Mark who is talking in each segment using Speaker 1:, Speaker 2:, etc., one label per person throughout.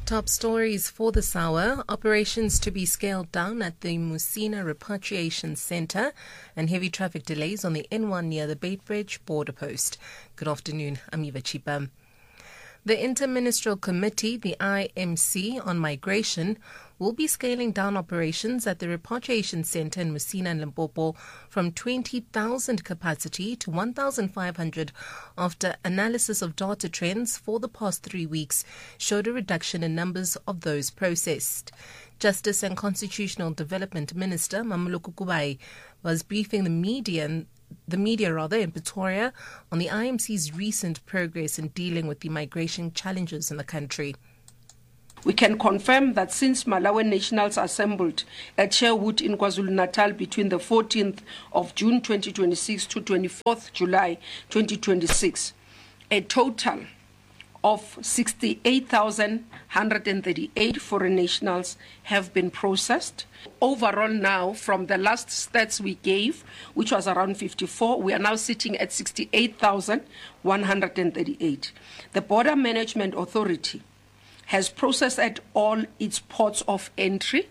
Speaker 1: Top stories for this hour: operations to be scaled down at the Musina Repatriation Centre and heavy traffic delays on the N1 near the Beitbridge border post. Good afternoon, I'm Eva Chipa. The Interministerial Committee, the IMC, on migration will be scaling down operations at the Repatriation Centre in Musina and Limpopo from 20,000 capacity to 1,500 after analysis of data trends for the past 3 weeks showed a reduction in numbers of those processed. Justice and Constitutional Development Minister Mamoloko Kubai was briefing the media in Pretoria on the IMC's recent progress in dealing with the migration challenges in the country.
Speaker 2: We can confirm that since Malawian nationals assembled at Sherwood in KwaZulu-Natal between the 14th of June 2026 to 24th July 2026, a total of 68,138 foreign nationals have been processed. Overall now, from the last stats we gave, which was around 54, we are now sitting at 68,138. The Border Management Authority has processed at all its ports of entry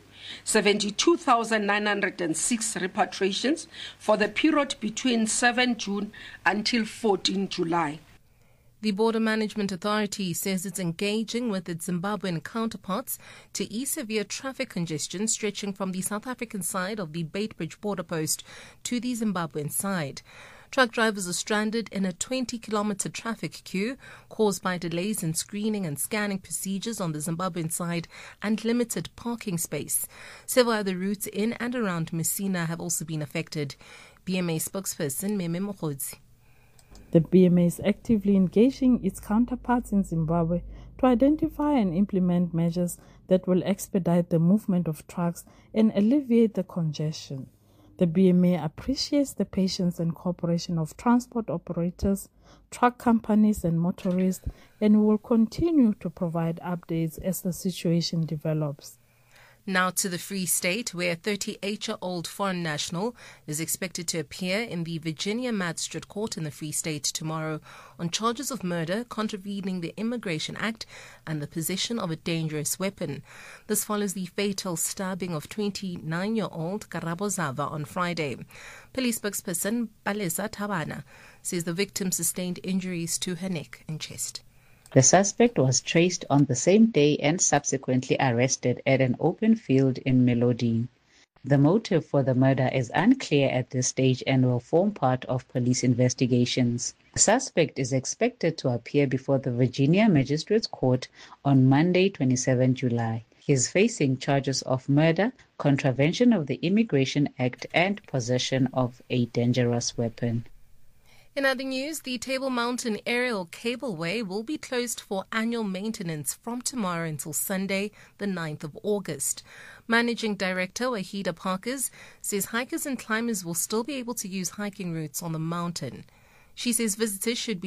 Speaker 2: 72,906 repatriations for the period between 7 June until 14 July.
Speaker 1: The Border Management Authority says it's engaging with its Zimbabwean counterparts to ease severe traffic congestion stretching from the South African side of the Beitbridge border post to the Zimbabwean side. Truck drivers are stranded in a 20-kilometer traffic queue caused by delays in screening and scanning procedures on the Zimbabwean side and limited parking space. Several other routes in and around Messina have also been affected. BMA spokesperson Meme Mogodzi.
Speaker 3: The BMA is actively engaging its counterparts in Zimbabwe to identify and implement measures that will expedite the movement of trucks and alleviate the congestion. The BMA appreciates the patience and cooperation of transport operators, truck companies and motorists, and will continue to provide updates as the situation develops.
Speaker 1: Now to the Free State, where a 38-year-old foreign national is expected to appear in the Virginia Magistrate Court in the Free State tomorrow on charges of murder, contravening the Immigration Act, and the possession of a dangerous weapon. This follows the fatal stabbing of 29-year-old Karabo Zava on Friday. Police spokesperson Palesa Tabana says the victim sustained injuries to her neck and chest.
Speaker 4: The suspect was traced on the same day and subsequently arrested at an open field in Melodine. The motive for the murder is unclear at this stage and will form part of police investigations. The suspect is expected to appear before the Virginia Magistrates Court on Monday, 27 July. He is facing charges of murder, contravention of the Immigration Act, and possession of a dangerous weapon.
Speaker 1: In other news, the Table Mountain Aerial Cableway will be closed for annual maintenance from tomorrow until Sunday, the 9th of August. Managing Director Wahida Parkers says hikers and climbers will still be able to use hiking routes on the mountain. She says visitors should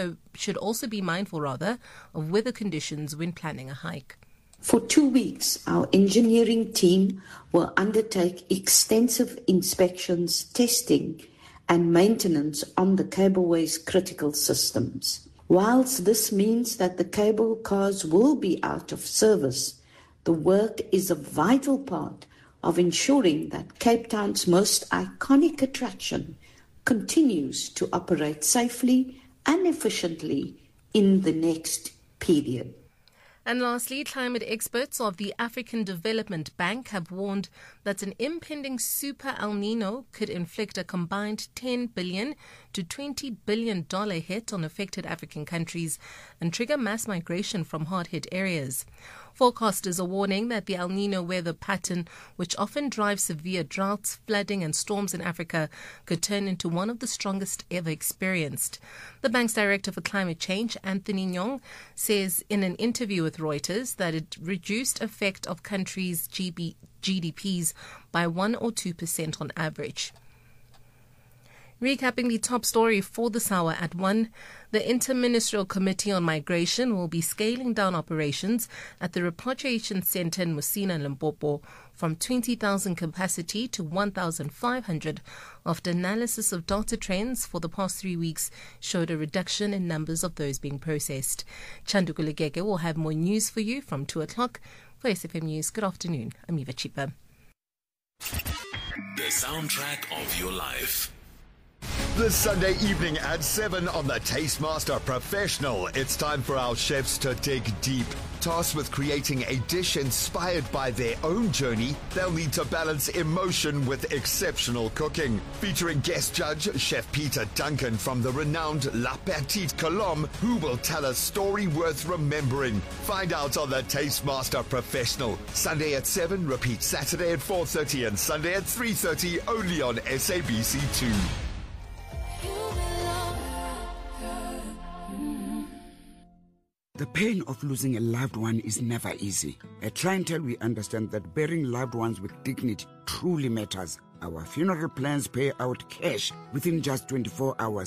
Speaker 1: also be mindful of weather conditions when planning a hike.
Speaker 5: For 2 weeks, our engineering team will undertake extensive inspections, testing, and maintenance on the cableway's critical systems. Whilst this means that the cable cars will be out of service, the work is a vital part of ensuring that Cape Town's most iconic attraction continues to operate safely and efficiently in the next period.
Speaker 1: And lastly, climate experts of the African Development Bank have warned that an impending super El Nino could inflict a combined $10 billion to $20 billion hit on affected African countries and trigger mass migration from hard-hit areas. Forecasters are warning that the El Nino weather pattern, which often drives severe droughts, flooding and storms in Africa, could turn into one of the strongest ever experienced. The bank's Director for Climate Change, Anthony Nyong, says in an interview with Reuters that it reduced effect of countries' GDPs by 1 or 2% on average. Recapping the top story for this hour at 1, the Interministerial Committee on Migration will be scaling down operations at the Repatriation Centre in Musina, Limpopo, from 20,000 capacity to 1,500 after analysis of data trends for the past 3 weeks showed a reduction in numbers of those being processed. Chanduku Legege will have more news for you from 2 o'clock. For SFM News, good afternoon. I'm Eva Chipa.
Speaker 6: The soundtrack of your life.
Speaker 7: This Sunday evening at 7 on the Tastemaster Professional, it's time for our chefs to dig deep. Tasked with creating a dish inspired by their own journey, they'll need to balance emotion with exceptional cooking. Featuring guest judge Chef Peter Duncan from the renowned La Petite Colombe, who will tell a story worth remembering. Find out on the Tastemaster Professional. Sunday at 7, repeat Saturday at 4:30 and Sunday at 3:30 only on SABC2.
Speaker 8: The pain of losing a loved one is never easy. At Clientele, we understand that burying loved ones with dignity truly matters. Our funeral plans pay out cash within just 24 hours.